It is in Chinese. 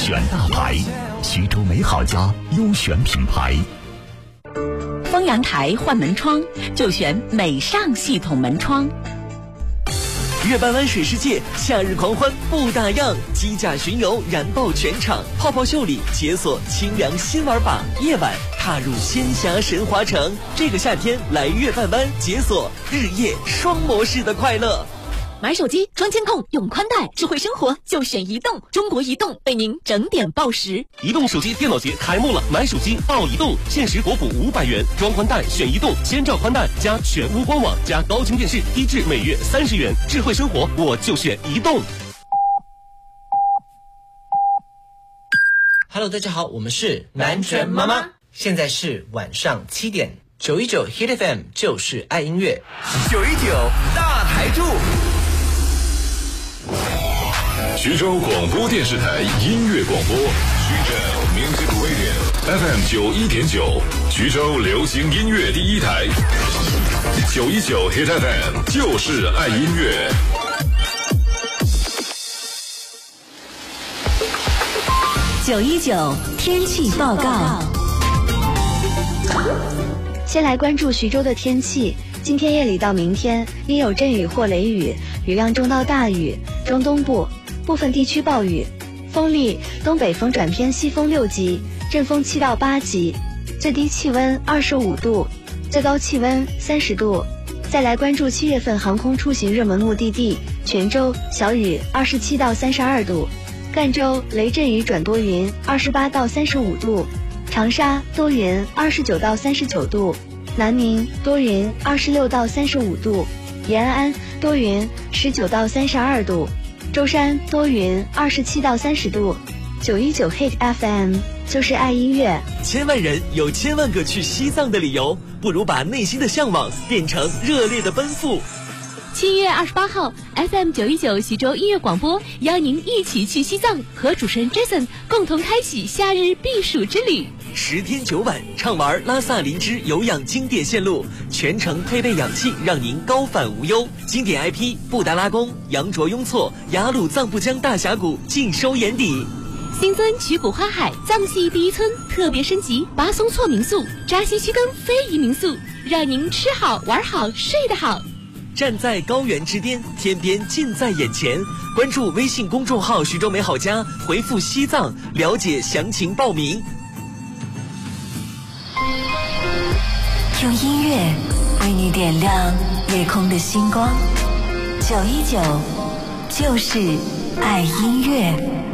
选大牌，徐州美好家优选品牌。 丰阳台换门窗就选美尚系统门窗。 月半湾水世界夏日狂欢不打烊，机甲巡游燃爆全场，泡泡秀里解锁清凉新玩法，夜晚踏入仙侠神华城。这个夏天来月半湾解锁日夜双模式的快乐。 买手机装监控用宽带，智慧生活就选移动，中国移动为您整点报时。 移动手机电脑节开幕了，买手机报移动，限时国补500元，装宽带选移动，千兆宽带加全屋官网加高清电视，低至每月30元。智慧生活我就选移动。 Hello， 大家好，我们是南拳妈妈，现在是晚上7点，919 Hit FM 就是爱音乐 919大台柱。 徐州广播电视台音乐广播，徐州 Music Radio FM 91.9，徐州流行音乐第一台，919 Hit FM 就是爱音乐。 919天气报告。 先来关注徐州的天气，今天夜里到明天阴有阵雨或雷雨，雨量中到大雨，中东部部分地区暴雨，风力东北风转偏西风6级，阵风7到8级，最低气温25度，最高气温30度。再来关注7月份航空出行热门目的地，泉州小雨27到32度，赣州雷阵雨转多云28到35度，长沙多云29到39度，南宁多云26到35度，延安多云19到32度，舟山多云27到30度。919 Hit FM 就是爱音乐。 千万人有千万个去西藏的理由，不如把内心的向往变成热烈的奔赴。 7月28号 FM 919徐州音乐广播邀您一起去西藏，和主持人 Jason 共同开启夏日避暑之旅。 10天9晚畅玩拉萨林芝有氧经典线路，全程配备氧气，让您高反无忧。经典 IP 布达拉宫、羊卓雍措、雅鲁藏布江大峡谷尽收眼底。 新增曲谷花海藏系第一村特别升级巴松措民宿、扎西须根非遗民宿，让您吃好玩好睡得好。 站在高原之巅，天边近在眼前。关注微信公众号徐州美好家，回复西藏了解详情报名。 用音乐为你点亮夜空的星光，919就是爱音乐。